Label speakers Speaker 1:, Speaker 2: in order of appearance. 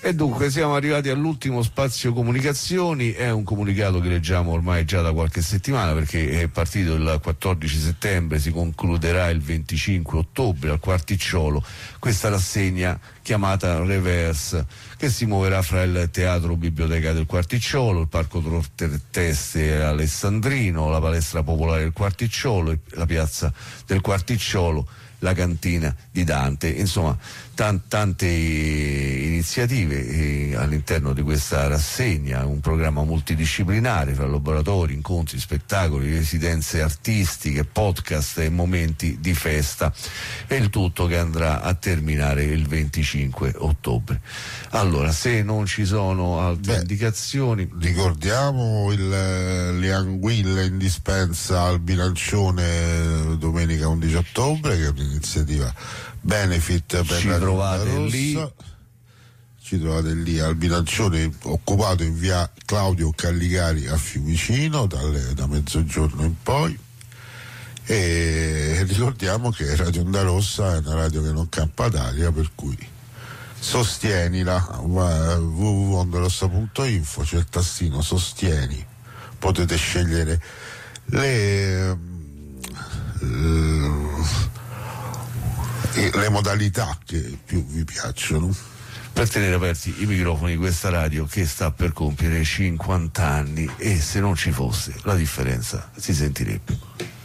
Speaker 1: E dunque siamo arrivati all'ultimo spazio comunicazioni, è un comunicato che leggiamo ormai già da qualche settimana perché è partito il 14 settembre, si concluderà il 25 ottobre al Quarticciolo questa rassegna chiamata Reverse, che si muoverà fra il Teatro Biblioteca del Quarticciolo, il Parco Teste Alessandrino, la Palestra Popolare del Quarticciolo, la Piazza del Quarticciolo, la cantina di Dante, insomma tante iniziative all'interno di questa rassegna, un programma multidisciplinare fra laboratori, incontri, spettacoli, residenze artistiche, podcast e momenti di festa, e il tutto che andrà a terminare il 25 ottobre. Allora, se non ci sono altre indicazioni,
Speaker 2: ricordiamo le anguille in dispensa al Bilancione domenica 11 ottobre, che è un'iniziativa benefit per
Speaker 1: ci
Speaker 2: la
Speaker 1: trovate
Speaker 2: Rossa.
Speaker 1: lì.
Speaker 2: Ci trovate lì al Bilancione, occupato in via Claudio Calligari a Fiumicino da mezzogiorno in poi. E ricordiamo che Radio Onda Rossa è una radio che non campa d'aria, per cui sostienila. www.ondarossa.info, c'è il tastino sostieni, potete scegliere le modalità che più vi piacciono
Speaker 1: per tenere aperti i microfoni di questa radio che sta per compiere 50 anni, e se non ci fosse la differenza si sentirebbe.